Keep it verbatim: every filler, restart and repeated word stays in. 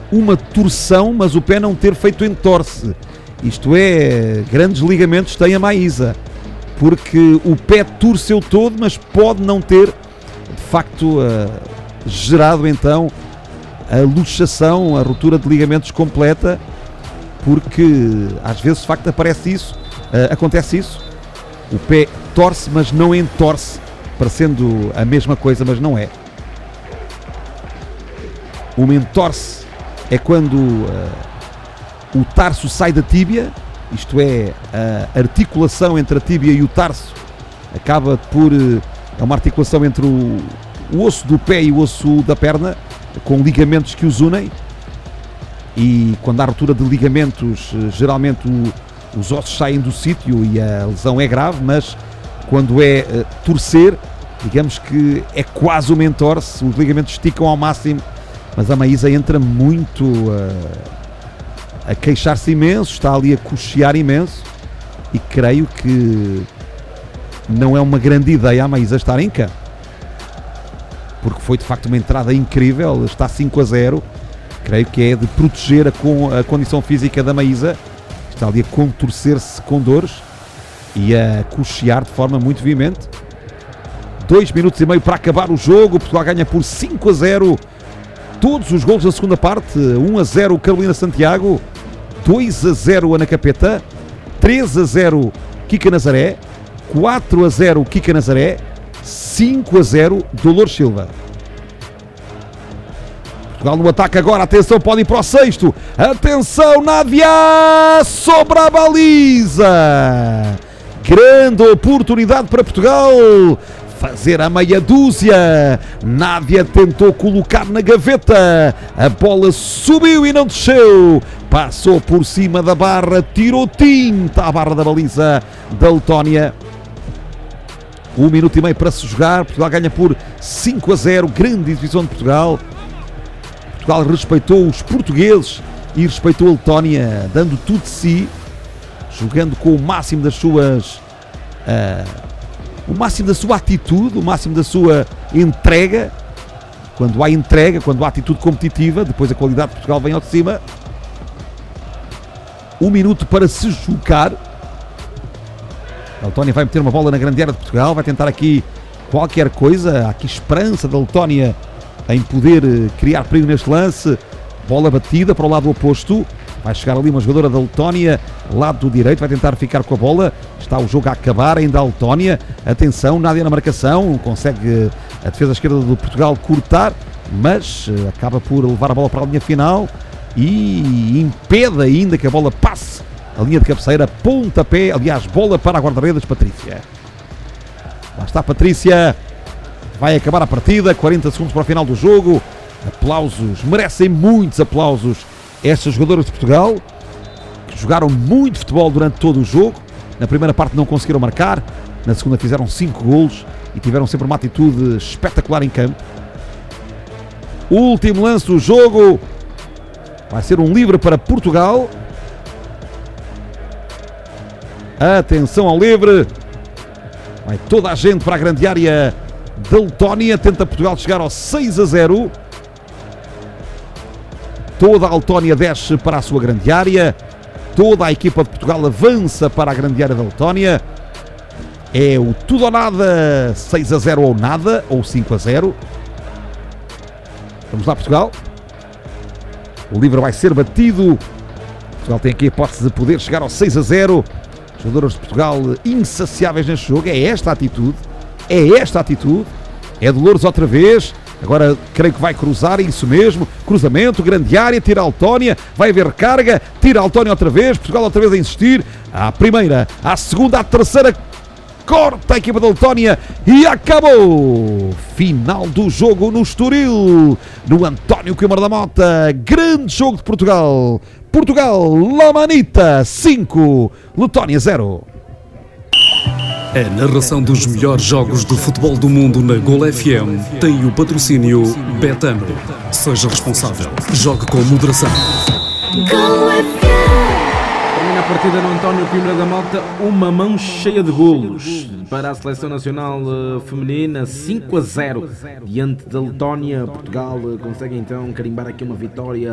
uma torção, mas o pé não ter feito entorse. Isto é, grandes ligamentos tem a Maísa, porque o pé torceu todo, mas pode não ter, de facto, uh, gerado então a luxação, a ruptura de ligamentos completa, porque às vezes de facto aparece isso, uh, acontece isso, o pé torce, mas não entorce, parecendo a mesma coisa, mas não é. O entorce é quando uh, o tarso sai da tíbia, isto é, a articulação entre a tíbia e o tarso acaba por, uh, é uma articulação entre o, o osso do pé e o osso da perna, com ligamentos que os unem, e quando há ruptura de ligamentos, uh, geralmente o, os ossos saem do sítio e a lesão é grave, mas quando é uh, torcer, digamos que é quase uma entorse, os ligamentos esticam ao máximo, mas a Maísa entra muito uh, a queixar-se imenso, está ali a cochear imenso, e creio que não é uma grande ideia a Maísa estar em campo, porque foi de facto uma entrada incrível, está cinco a zero, creio que é de proteger a, com, a condição física da Maísa, está ali a contorcer-se com dores e a cochear de forma muito veemente. Dois minutos e meio para acabar o jogo, Portugal ganha por cinco a zero, todos os golos da segunda parte, um a zero Carolina Santiago, dois a zero Ana Capeta, três a zero Kika Nazaré, quatro a zero Kika Nazaré, cinco a zero Dolores Silva. Portugal no ataque agora, atenção, pode ir para o sexto, atenção, Nádia sobre a baliza, grande oportunidade para Portugal fazer a meia dúzia. Nádia tentou colocar na gaveta, a bola subiu e não desceu, passou por cima da barra, tirou tinta à barra da baliza da Letónia. Um minuto e meio para se jogar, Portugal ganha por cinco a zero, grande exibição de Portugal. Portugal respeitou os portugueses e respeitou a Letónia, dando tudo de si, jogando com o máximo das suas uh, o máximo da sua atitude, o máximo da sua entrega. Quando há entrega, quando há atitude competitiva, depois a qualidade de Portugal vem ao de cima. Um minuto para se jogar. A Letónia vai meter uma bola na grande área de Portugal, vai tentar aqui qualquer coisa. Há aqui esperança da Letónia em poder criar perigo neste lance. Bola batida para o lado oposto. Vai chegar ali uma jogadora da Letónia, lado do direito, vai tentar ficar com a bola. Está o jogo a acabar, ainda a Letónia. Atenção, Nádia na marcação, consegue a defesa esquerda do Portugal cortar, mas uh, acaba por levar a bola para a linha final e impede ainda que a bola passe a linha de cabeceira, pontapé, aliás, bola para a guarda-redes, Patrícia. Lá está a Patrícia, vai acabar a partida, quarenta segundos para o final do jogo. Aplausos, merecem muitos aplausos estas jogadoras de Portugal, que jogaram muito futebol durante todo o jogo. Na primeira parte não conseguiram marcar, na segunda fizeram cinco golos e tiveram sempre uma atitude espetacular em campo. Último lance do jogo, vai ser um livre para Portugal. Atenção ao livre, vai toda a gente para a grande área da Letónia, tenta Portugal chegar ao seis a zero. Toda a Letónia desce para a sua grande área, toda a equipa de Portugal avança para a grande área da Letónia. É o tudo ou nada, seis a zero ou nada, ou cinco a zero. Vamos lá, Portugal. O livre vai ser batido. Portugal tem aqui a hipótese de poder chegar ao seis a zero. Jogadores de Portugal insaciáveis neste jogo. É esta a atitude, é esta a atitude. É Dolores outra vez. Agora creio que vai cruzar, isso mesmo, cruzamento, grande área, tira a Letónia, vai haver carga, tira a Letónia outra vez, Portugal outra vez a insistir, à primeira, à segunda, à terceira, corta a equipa da Letónia e acabou! Final do jogo no Estoril, no António Guiomar da Mota, grande jogo de Portugal, Portugal, La Manita, cinco, Letónia zero. A narração dos melhores jogos de futebol do mundo na Gol F M tem o patrocínio Betano. Seja responsável. Jogue com moderação. Gol F M. Termina a partida no António Guiomar da Mota, uma mão cheia de golos para a Seleção Nacional Feminina, cinco a zero diante da Letónia. Portugal consegue então carimbar aqui uma vitória